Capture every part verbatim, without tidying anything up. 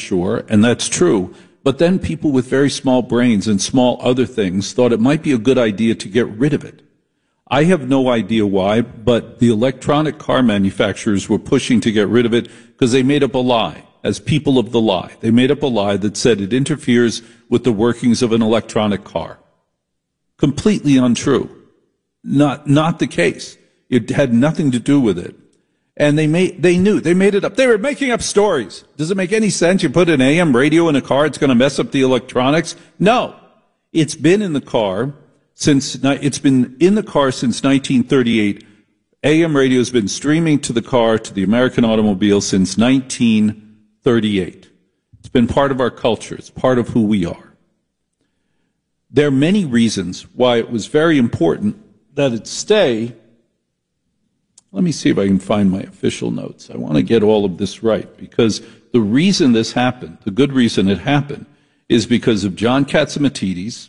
sure, and that's true. But then people with very small brains and small other things thought it might be a good idea to get rid of it. I have no idea why, but the electronic car manufacturers were pushing to get rid of it because they made up a lie, as people of the lie. They made up a lie that said it interferes with the workings of an electronic car. Completely untrue. Not, not the case. It had nothing to do with it. And they made, they knew, they made it up. They were making up stories. Does it make any sense? You put an A M radio in a car, it's going to mess up the electronics? No. It's been in the car since, it's been in the car since nineteen thirty-eight. A M radio has been streaming to the car, to the American automobile since nineteen thirty-eight. It's been part of our culture. It's part of who we are. There are many reasons why it was very important that it stay. Let me see if I can find my official notes. I want to get all of this right, because the reason this happened, the good reason it happened, is because of John Catsimatidis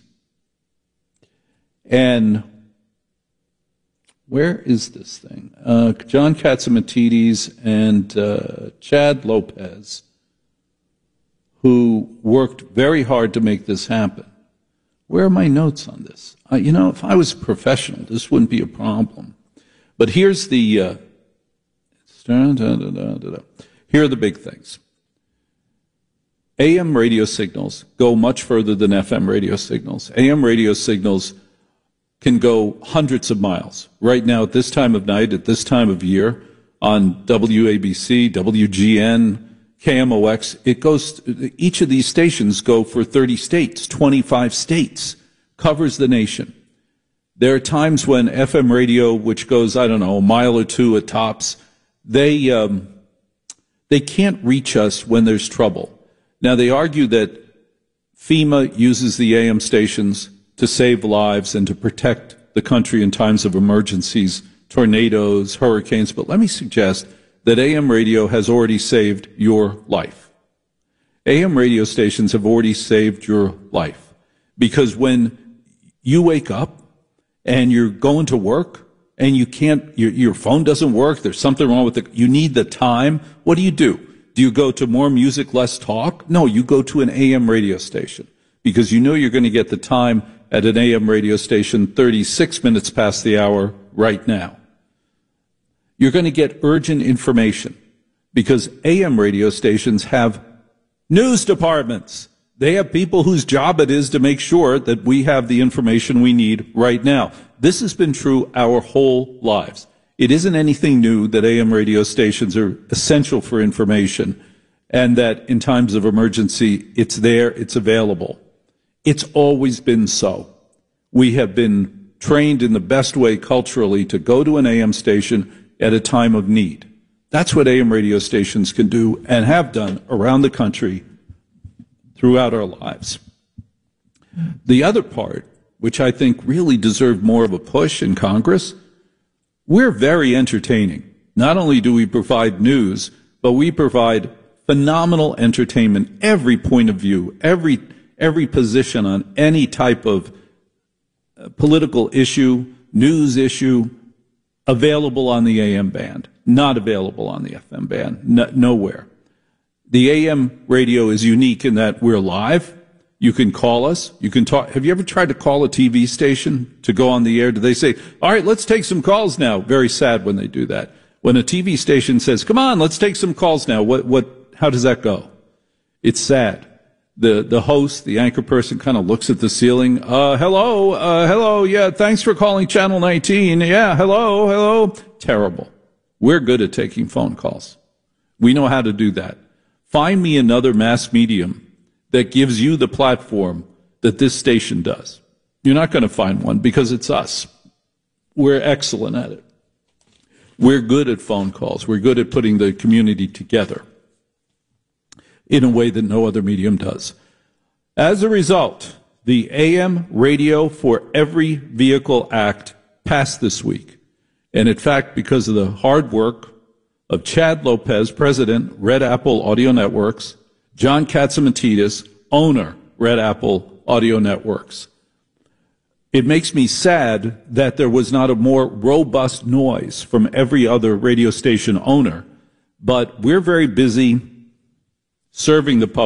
and where is this thing? Uh, John Catsimatidis and uh, Chad Lopez, who worked very hard to make this happen. Where are my notes on this? Uh, you know, if I was a professional, this wouldn't be a problem. But here's the, uh, da, da, da, da, da. Here are the big things. A M radio signals go much further than F M radio signals. A M radio signals can go hundreds of miles. Right now, at this time of night, at this time of year, on W A B C, W G N, K M O X, it goes, each of these stations go for thirty states, twenty-five states, covers the nation. There are times when F M radio, which goes, I don't know, a mile or two at tops, they, um, they can't reach us when there's trouble. Now, they argue that FEMA uses the A M stations to save lives and to protect the country in times of emergencies, tornadoes, hurricanes, but let me suggest that A M radio has already saved your life. A M radio stations have already saved your life, because when you wake up and you're going to work and you can't, your, your phone doesn't work, there's something wrong with it, you need the time, what do you do? Do you go to more music, less talk? No, you go to an A M radio station, because you know you're going to get the time at an A M radio station thirty-six minutes past the hour right now. You're going to get urgent information, because A M radio stations have news departments. They have people whose job it is to make sure that we have the information we need right now. This has been true our whole lives. It isn't anything new that A M radio stations are essential for information, and that in times of emergency, it's there, it's available. It's always been so. We have been trained in the best way culturally to go to an A M station at a time of need. That's what A M radio stations can do and have done around the country throughout our lives. The other part, which I think really deserved more of a push in Congress, we're very entertaining. Not only do we provide news, but we provide phenomenal entertainment, every point of view, every, every position on any type of political issue, news issue, available on the A M band, not available on the F M band, no, nowhere. The A M radio is unique in that we're live. You can call us. You can talk. Have you ever tried to call a T V station to go on the air? Do they say, all right, let's take some calls now? Very sad when they do that. When a T V station says, come on, let's take some calls now, what, what, how does that go? It's sad. The, the host, the anchor person kind of looks at the ceiling. Uh, hello, uh, hello, yeah, thanks for calling Channel nineteen. Yeah, hello, hello. Terrible. We're good at taking phone calls. We know how to do that. Find me another mass medium that gives you the platform that this station does. You're not going to find one, because it's us. We're excellent at it. We're good at phone calls. We're good at putting the community together in a way that no other medium does. As a result, the A M Radio for Every Vehicle Act passed this week. And in fact, because of the hard work of Chad Lopez, President, Red Apple Audio Networks, John Catsimatidis, owner, Red Apple Audio Networks, it makes me sad that there was not a more robust noise from every other radio station owner, but we're very busy serving the public.